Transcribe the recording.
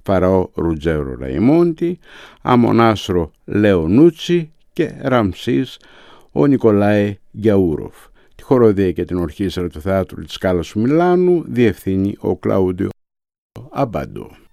Φαραώ Ρουτζέρο Ραϊμόντι, Αμονάστρο Λεονούτσι και Ραμσής ο Νικολάη Γιαούροφ. Τη χοροδία και την ορχήστρα του Θεάτρου της Σκάλας του Μιλάνου διευθύνει ο Κλαούντιο Αμπάντο.